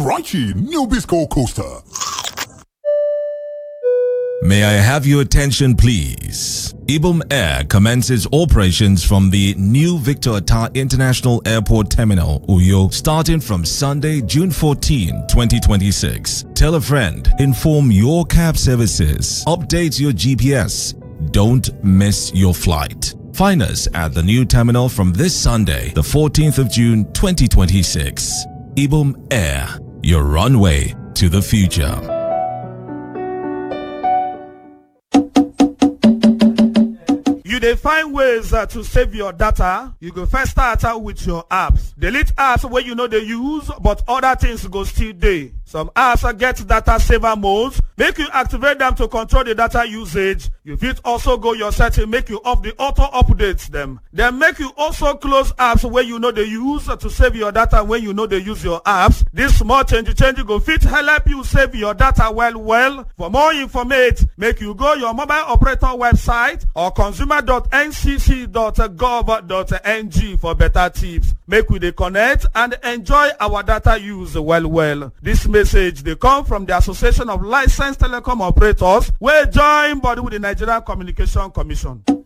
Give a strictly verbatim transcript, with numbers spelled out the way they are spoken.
Raichi New Bisco Coaster. May I have your attention, please? Ibom Air commences operations from the new Victor Atta International Airport Terminal, Uyo, starting from Sunday, June fourteenth, twenty twenty-six. Tell a friend, inform your cab services, update your G P S. Don't miss your flight. Find us at the new terminal from this Sunday, the fourteenth of June, twenty twenty-six. Ibom Air, your runway to the future. You dey find ways uh, to save your data? You go first start out with your apps. Delete apps wey you no dey use, but other things go still dey. Some apps uh, get data saver modes. Make you activate them to control the data usage. You fit also go your setting, make you off the auto updates them. Then make you also close apps wey you no dey use uh, to save your data when you no dey use your apps. This small change change go fit help you save your data well well. For more information, make you go your mobile operator website or consumer dot n c c dot gov dot n g for better tips. Make we dey connect and enjoy our data use well well. This message dey come from the Association of Licensed Telecom Operators wey join body with the Nigerian Communication Commission.